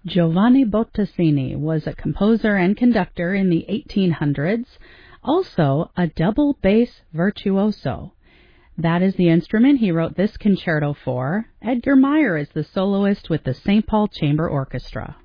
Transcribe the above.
Giovanni Bottesini was a composer and conductor in the 1800s, also a double bass virtuoso. That is the instrument he wrote this concerto for. Edgar Meyer is the soloist with the St. Paul Chamber Orchestra.